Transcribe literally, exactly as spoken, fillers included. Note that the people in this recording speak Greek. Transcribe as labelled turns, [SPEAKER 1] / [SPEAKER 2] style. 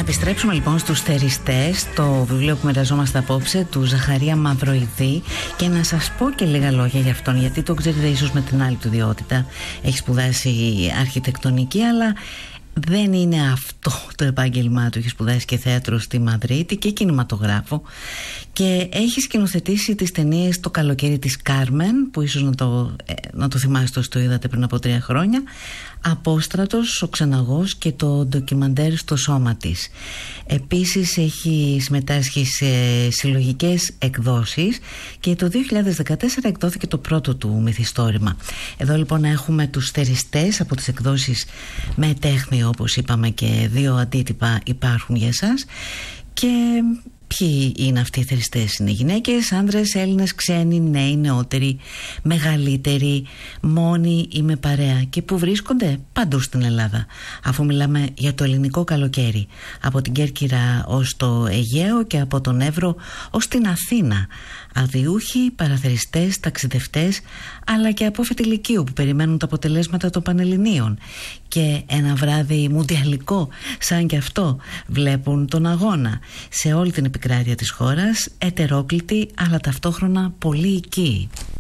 [SPEAKER 1] επιστρέψουμε λοιπόν στους θεριστές, το βιβλίο που μοιραζόμαστε απόψε του Ζαχαρία Μαυροειδή, και να σας πω και λίγα λόγια για αυτόν, γιατί το ξέρετε ίσως με την άλλη του ιδιότητα. Έχει σπουδάσει αρχιτεκτονική, αλλά δεν είναι αυτό το επάγγελμά του. Έχει σπουδάσει και θέατρο στη Μαδρίτη και κινηματογράφο, και έχει σκηνοθετήσει τις ταινίες «Το καλοκαίρι της Κάρμεν», που ίσως να το, να το θυμάστε όσοι το είδατε πριν από τρία χρόνια, «Απόστρατος», «Ο Ξεναγός» και το ντοκιμαντέρ «Στο σώμα της». Επίσης έχει συμμετάσχει σε συλλογικές εκδόσεις και το δύο χιλιάδες δεκατέσσερα εκδόθηκε το πρώτο του μυθιστόρημα. Εδώ λοιπόν έχουμε τους θεριστές από τις εκδόσεις Με Τέχνη, όπως είπαμε, και δύο αντίτυπα υπάρχουν για εσάς. Και ποιοι είναι αυτοί οι θεριστές? Είναι γυναίκες, άνδρες, Έλληνες, ξένοι, νέοι, νεότεροι, μεγαλύτεροι, μόνοι ή με παρέα, και που βρίσκονται παντού στην Ελλάδα, αφού μιλάμε για το ελληνικό καλοκαίρι, από την Κέρκυρα ως το Αιγαίο και από τον Εύρο ως την Αθήνα. Αδιούχοι, παραθεριστές, ταξιδευτές, αλλά και απόφοιτοι λυκείου που περιμένουν τα αποτελέσματα των Πανελληνίων, και ένα βράδυ μουντιαλικό σαν και αυτό βλέπουν τον αγώνα. Σε όλη την επικράτεια της χώρας, ετερόκλητοι αλλά ταυτόχρονα πολύ οικοί.